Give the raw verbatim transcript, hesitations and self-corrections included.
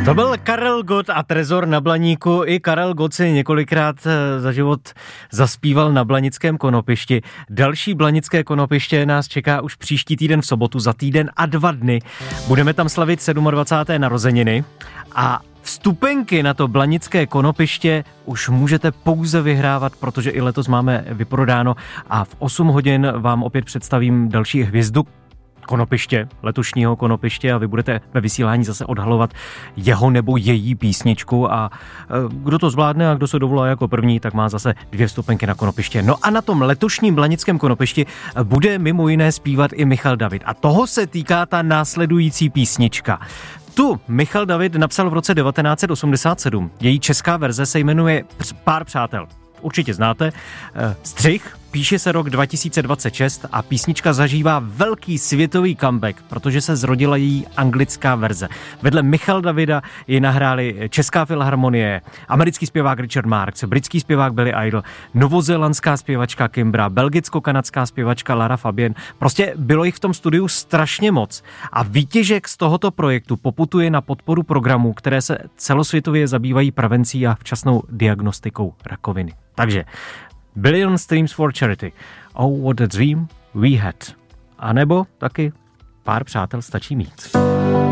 To byl Karel Gott a Trezor na Blaníku. I Karel Gott si několikrát za život zaspíval na Blanickém konopišti. Další Blanické konopiště nás čeká už příští týden v sobotu, za týden a dva dny. Budeme tam slavit dvacáté sedmé narozeniny a vstupenky na to Blanické konopiště už můžete pouze vyhrávat, protože i letos máme vyprodáno a v osm hodin vám opět představím další hvězdu konopiště, letošního konopiště a vy budete ve vysílání zase odhalovat jeho nebo její písničku a kdo to zvládne a kdo se dovolá jako první, tak má zase dvě vstupenky na konopiště. No a na tom letošním Blanickém konopišti bude mimo jiné zpívat i Michal David a toho se týká ta následující písnička. Tu Michal David napsal v roce devatenáct set osmdesát sedm. Její česká verze se jmenuje Pár přátel. Určitě znáte. Střih, píše se rok dva tisíce dvacet šest a písnička zažívá velký světový comeback, protože se zrodila její anglická verze. Vedle Michal Davida ji nahráli Česká filharmonie, americký zpěvák Richard Marx, britský zpěvák Billy Idol, novozélandská zpěvačka Kimbra, belgicko-kanadská zpěvačka Lara Fabian. Prostě bylo jich v tom studiu strašně moc. A výtěžek z tohoto projektu poputuje na podporu programů, které se celosvětově zabývají prevencí a včasnou diagnostikou rakoviny. Takže Billion Streams for Charity. Oh, what a dream we had. A nebo taky Pár přátel stačí mít.